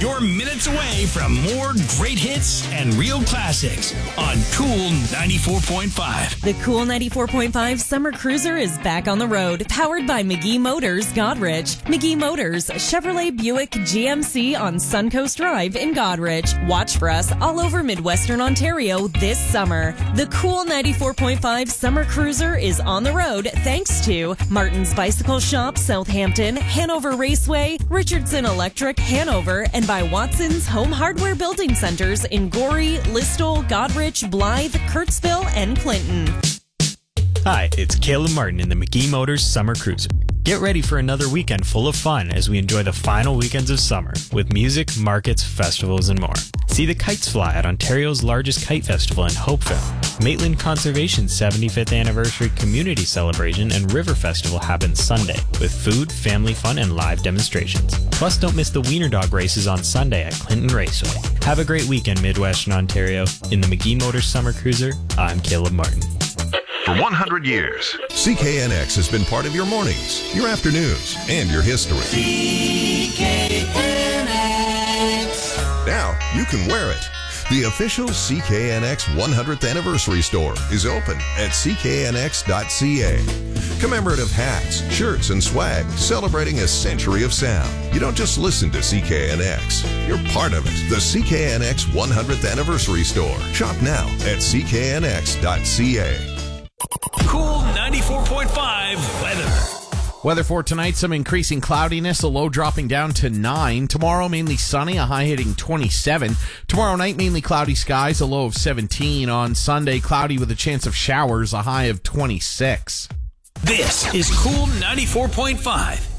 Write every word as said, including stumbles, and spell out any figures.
You're minutes away from more great hits and real classics on Cool ninety-four point five. The Cool ninety-four point five Summer Cruiser is back on the road, powered by McGee Motors, Godrich. McGee Motors, Chevrolet, Buick, G M C on Suncoast Drive in Godrich. Watch for us all over Midwestern Ontario this summer. The Cool ninety-four point five Summer Cruiser is on the road thanks to Martin's Bicycle Shop, Southampton, Hanover Raceway, Richardson Electric, Hanover, and by Watson's Home Hardware Building Centers in Gorey, Listowel, Godrich, Blythe, Kirksville, and Clinton. Hi, it's Caleb Martin in the McGee Motors Summer Cruiser. Get ready for another weekend full of fun as we enjoy the final weekends of summer with music, markets, festivals, and more. See the kites fly at Ontario's largest kite festival in Hopeville. Maitland Conservation's seventy-fifth anniversary community celebration and river festival happens Sunday with food, family fun, and live demonstrations. Plus, don't miss the Wiener Dog races on Sunday at Clinton Raceway. Have a great weekend, Midwestern Ontario. In the McGee Motors Summer Cruiser, I'm Caleb Martin. For one hundred years, C K N X has been part of your mornings, your afternoons, and your history. C K N X. Now you can wear it. The official C K N X one hundredth anniversary store is open at c k n x dot c a. Commemorative hats, shirts, and swag celebrating a century of sound. You don't just listen to C K N X, you're part of it. The C K N X one hundredth anniversary store. Shop now at c k n x dot c a. Cool ninety-four point five weather. Weather for tonight, some increasing cloudiness, a low dropping down to nine. Tomorrow, mainly sunny, a high hitting twenty-seven. Tomorrow night, mainly cloudy skies, a low of seventeen. On Sunday, cloudy with a chance of showers, a high of twenty-six. This is Cool ninety-four point five.